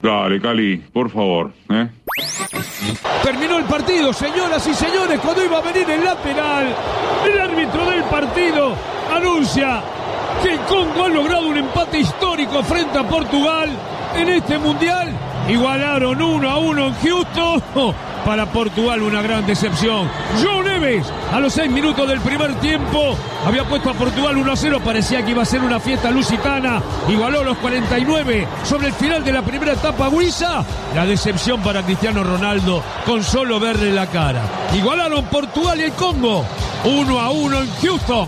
Dale, Cali, por favor, Terminó el partido, señoras y señores, cuando iba a venir el lateral. El árbitro del partido anuncia que el Congo ha logrado un empate histórico frente a Portugal en este Mundial. Igualaron 1-1 en Houston. Para Portugal una gran decepción. João Neves, a los 6 minutos del primer tiempo, había puesto a Portugal 1-0. Parecía que iba a ser una fiesta lusitana. Igualó a los 49 sobre el final de la primera etapa Huiza. La decepción para Cristiano Ronaldo con solo verle la cara. Igualaron Portugal y el Congo 1-1 en Houston.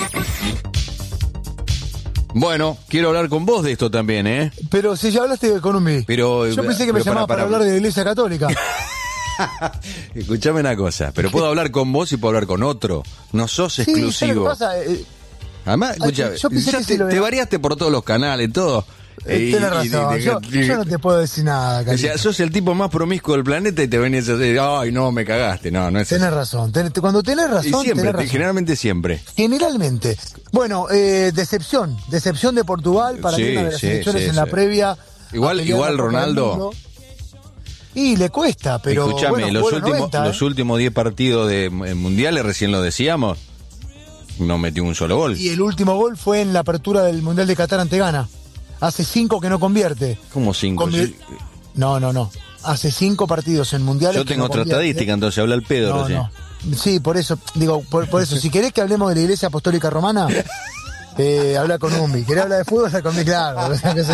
Bueno, quiero hablar con vos de esto también, ¿eh? Pero si ya hablaste con un mí. Pero yo pensé que me llamabas para hablar de la Iglesia Católica. Escuchame una cosa, pero puedo hablar con vos y puedo hablar con otro. No sos exclusivo. Sí, ¿sabes qué pasa? Además, escucha, ya te variaste por todos los canales, todo. Tenés razón, yo no te puedo decir nada, Carita. O sea, sos el tipo más promiscuo del planeta y te venís a decir, ay, no, me cagaste. No es tenés razón. Cuando tenés razón, y siempre, tenés razón. Generalmente siempre. Generalmente. Bueno, decepción de Portugal para mí, una de las selecciones en la previa. Igual Ronaldo. Y le cuesta, pero escuchame, bueno, los últimos 10 partidos de mundiales, recién lo decíamos, no metió un solo gol. Y el último gol fue en la apertura del Mundial de Qatar ante Ghana. Hace 5 que no convierte. ¿Cómo 5? No. Hace 5 partidos en mundiales. Yo tengo otra estadística, entonces habla el pedo. No. Sí, por eso, digo, por eso, si querés que hablemos de la Iglesia Apostólica Romana, habla con Umbi. ¿Querés hablar de fútbol? Habla conmigo, claro.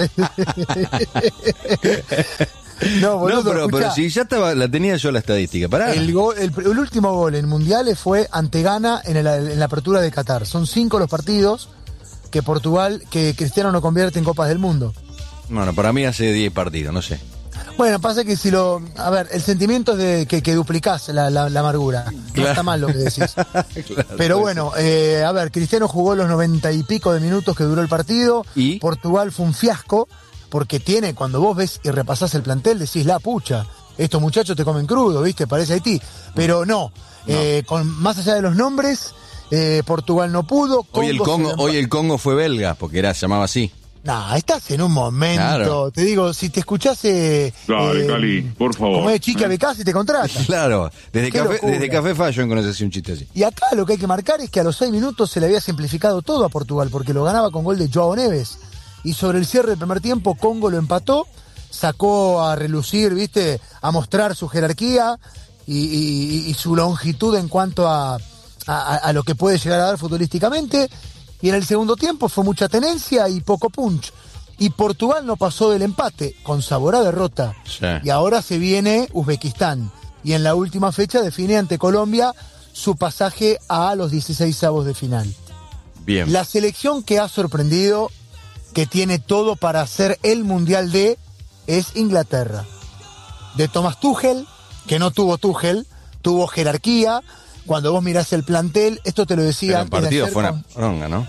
Pero si ya la tenía yo la estadística. Pará. El último gol en mundiales fue ante Ghana en la apertura de Qatar. Son 5 los partidos que Cristiano no convierte en Copas del Mundo. Bueno, para mí hace 10 partidos, no sé. Bueno, pasa que el sentimiento es de que duplicás la amargura. Claro. No está mal lo que decís. Claro, pero bueno, Cristiano jugó los 90 y pico de minutos que duró el partido. ¿Y? Portugal fue un fiasco, porque cuando vos ves y repasás el plantel, decís, la pucha, estos muchachos te comen crudo, ¿viste? Parece Haití. Pero no. Más allá de los nombres, Portugal no pudo. Hoy el Congo fue belga, porque se llamaba así. No, estás en un momento. Claro. Te digo, si te escuchase. Dale, Cali, por favor. Como es Chica Becasi, te contrata. Claro, desde Café Fashion conoces un chiste así. Y acá lo que hay que marcar es que a los 6 minutos se le había simplificado todo a Portugal, porque lo ganaba con gol de João Neves. Y sobre el cierre del primer tiempo, Congo lo empató, sacó a relucir, ¿viste? A mostrar su jerarquía y su longitud en cuanto a lo que puede llegar a dar futbolísticamente. Y en el segundo tiempo fue mucha tenencia y poco punch. Y Portugal no pasó del empate, con sabor a derrota. Sí. Y ahora se viene Uzbekistán. Y en la última fecha define ante Colombia su pasaje a los 16avos de final. Bien. La selección que ha sorprendido, que tiene todo para ser el Mundial es Inglaterra. De Thomas Tuchel, que no tuvo Tuchel, tuvo jerarquía. Cuando vos mirás el plantel, esto te lo decía. Pero el partido fue una bronca, ¿no?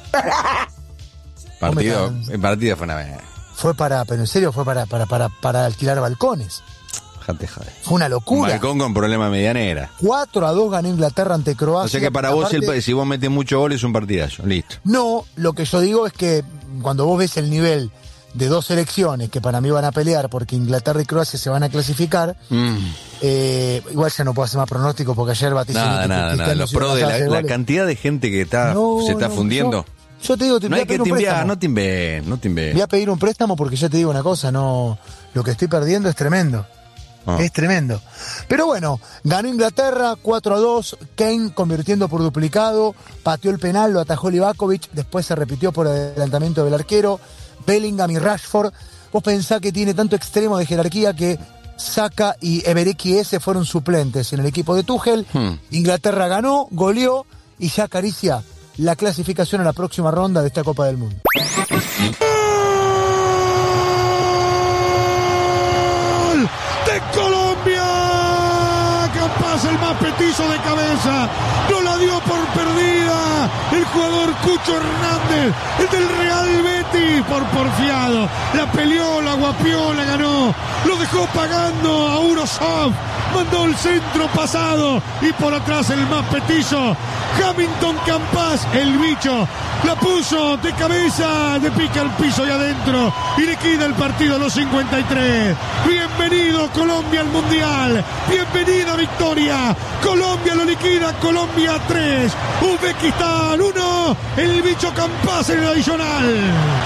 El partido fue una... Pero en serio fue para alquilar balcones. Joder. Fue una locura. Un balcón con problema medianera. 4-2 ganó Inglaterra ante Croacia. O sea que para vos, si vos metés mucho gol, es un partidazo. Listo. No, lo que yo digo es que cuando vos ves el nivel de dos selecciones que para mí van a pelear porque Inglaterra y Croacia se van a clasificar, igual ya no puedo hacer más pronósticos porque ayer vaticiné nada. Los pros de la cantidad de gente que se está fundiendo. Yo te digo, no hay que te enviar, no te inves. Voy a pedir un préstamo porque ya te digo una cosa, lo que estoy perdiendo es tremendo. Es tremendo. Pero bueno, ganó Inglaterra 4-2, Kane convirtiendo por duplicado, pateó el penal, lo atajó Livakovic, después se repitió por adelantamiento del arquero, Bellingham y Rashford. Vos pensás que tiene tanto extremo de jerarquía que Saka y Ebereki Eze fueron suplentes en el equipo de Tuchel. Inglaterra ganó, goleó y ya acaricia la clasificación a la próxima ronda de esta Copa del Mundo. De Colombia, capaz el más petizo de cabeza, no la dio por perdida, el jugador Cucho Hernández, el del Real Betis, por porfiado. La peleó, la guapió, la ganó. Lo dejó pagando a Urosov. Mandó el centro pasado y por atrás el más petizo, Hamilton Campas, el bicho. La puso de cabeza, de pica al piso y adentro y liquida el partido a los 53. Bienvenido Colombia al Mundial. Bienvenida victoria. Colombia lo liquida, Colombia 3. Uzbekistán 1. El bicho Campas en el adicional.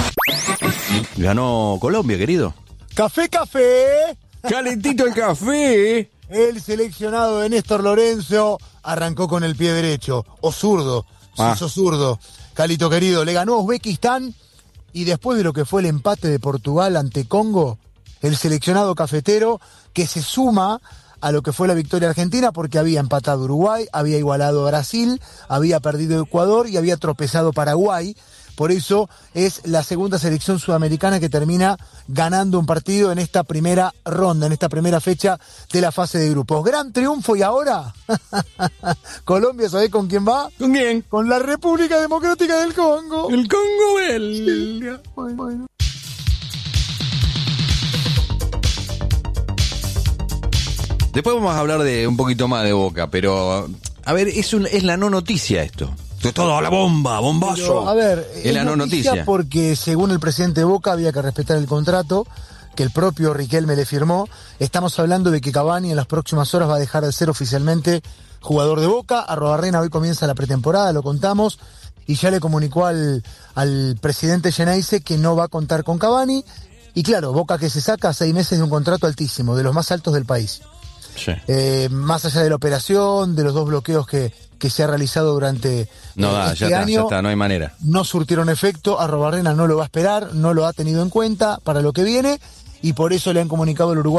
Ganó Colombia, querido. Café, café. Calentito el café. El seleccionado de Néstor Lorenzo arrancó con el pie derecho, o zurdo, se hizo zurdo. Calito querido, le ganó a Uzbekistán y después de lo que fue el empate de Portugal ante Congo, el seleccionado cafetero que se suma a lo que fue la victoria argentina porque había empatado Uruguay, había igualado a Brasil, había perdido Ecuador y había tropezado Paraguay. Por eso es la segunda selección sudamericana que termina ganando un partido en esta primera ronda, en esta primera fecha de la fase de grupos. Gran triunfo y ahora Colombia, ¿sabés con quién va? ¿Con quién? Con la República Democrática del Congo. El Congo belga. Sí. Bueno. Después vamos a hablar de un poquito más de Boca, pero a ver, es la no noticia esto. Todo a la bomba, bombazo. Pero, a ver, es la no noticia. Porque según el presidente de Boca había que respetar el contrato que el propio Riquelme le firmó. Estamos hablando de que Cavani en las próximas horas va a dejar de ser oficialmente jugador de Boca. Arrobarrena hoy comienza la pretemporada, lo contamos, y ya le comunicó al presidente Geneise que no va a contar con Cavani. Y claro, Boca que se saca 6 meses de un contrato altísimo, de los más altos del país. Sí. Más allá de la operación, de los 2 bloqueos que se ha realizado durante este año, ya está, no hay manera. No surtieron efecto, Arrobarrena no lo va a esperar, no lo ha tenido en cuenta para lo que viene, y por eso le han comunicado al Uruguay